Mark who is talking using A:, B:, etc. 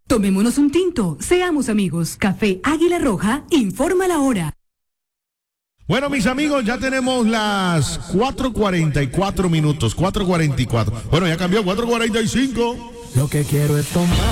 A: Tomémonos un tinto, seamos amigos. Café Águila Roja, informa la hora.
B: Bueno, mis amigos, ya tenemos las 4:44 minutos, 4:44. Bueno, ya cambió, 4:45.
C: Lo que quiero es tomar.